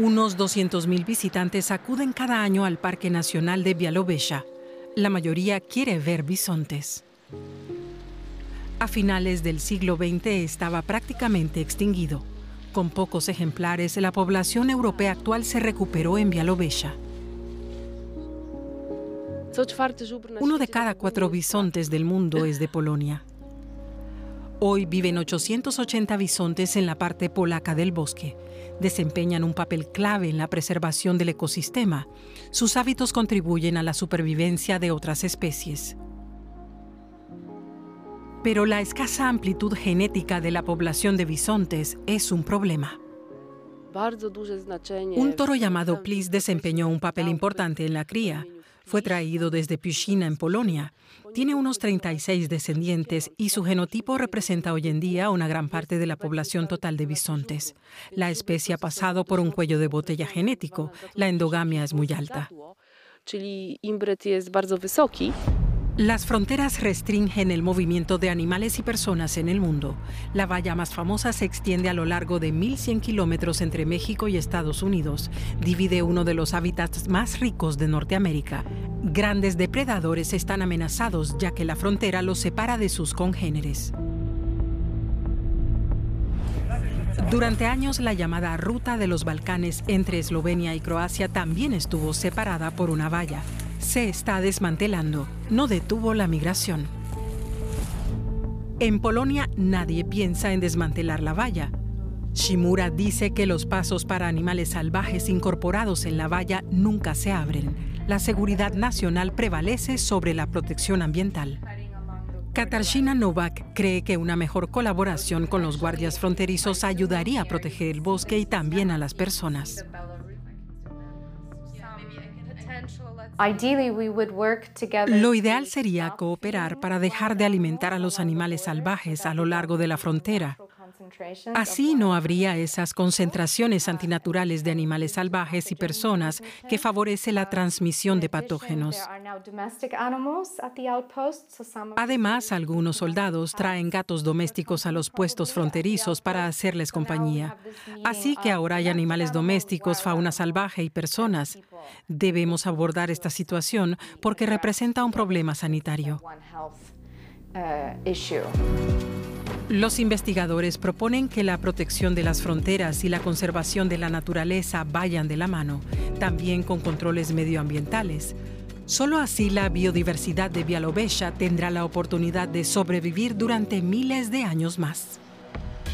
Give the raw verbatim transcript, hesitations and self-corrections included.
Unos doscientos mil visitantes acuden cada año al Parque Nacional de Białowieża. La mayoría quiere ver bisontes. A finales del siglo veinte estaba prácticamente extinguido. Con pocos ejemplares, la población europea actual se recuperó en Białowieża. Uno de cada cuatro bisontes del mundo es de Polonia. Hoy viven ochocientos ochenta bisontes en la parte polaca del bosque. Desempeñan un papel clave en la preservación del ecosistema. Sus hábitos contribuyen a la supervivencia de otras especies. Pero la escasa amplitud genética de la población de bisontes es un problema. Un toro llamado Plis desempeñó un papel importante en la cría. Fue traído desde Pszczyna, en Polonia. Tiene unos treinta y seis descendientes y su genotipo representa hoy en día una gran parte de la población total de bisontes. La especie ha pasado por un cuello de botella genético. La endogamia es muy alta. Las fronteras restringen el movimiento de animales y personas en el mundo. La valla más famosa se extiende a lo largo de mil cien kilómetros entre México y Estados Unidos. Divide uno de los hábitats más ricos de Norteamérica. Grandes depredadores están amenazados, ya que la frontera los separa de sus congéneres. Durante años, la llamada Ruta de los Balcanes entre Eslovenia y Croacia también estuvo separada por una valla. Se está desmantelando. No detuvo la migración. En Polonia, nadie piensa en desmantelar la valla. Shimura dice que los pasos para animales salvajes incorporados en la valla nunca se abren. La seguridad nacional prevalece sobre la protección ambiental. Katarzyna Nowak cree que una mejor colaboración con los guardias fronterizos ayudaría a proteger el bosque y también a las personas. Lo ideal sería cooperar para dejar de alimentar a los animales salvajes a lo largo de la frontera. Así no habría esas concentraciones antinaturales de animales salvajes y personas que favorece la transmisión de patógenos. Además, algunos soldados traen gatos domésticos a los puestos fronterizos para hacerles compañía. Así que ahora hay animales domésticos, fauna salvaje y personas. Debemos abordar esta situación porque representa un problema sanitario. Los investigadores proponen que la protección de las fronteras y la conservación de la naturaleza vayan de la mano, también con controles medioambientales. Solo así la biodiversidad de Białowieża tendrá la oportunidad de sobrevivir durante miles de años más.